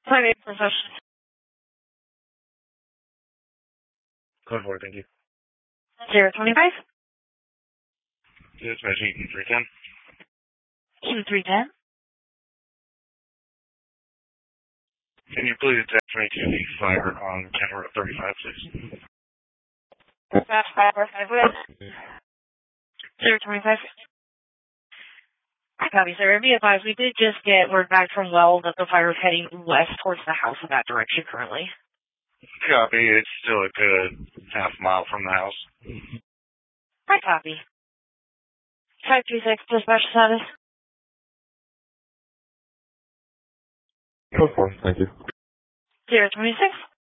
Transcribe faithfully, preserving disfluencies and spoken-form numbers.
Private professional. Code four, thank you. Zero twenty-five. Dispatching E three ten. E three ten. Can you please attach me to the fire on camera thirty-five, please? Fast five four five with. Zero twenty-five. I copy, sir. Be advised, we did just get word back from Well that the fire is heading west towards the house in that direction currently. Copy. It's still a good half mile from the house. I copy. five two six, dispatch status. Code four, thank you. Zero twenty-six.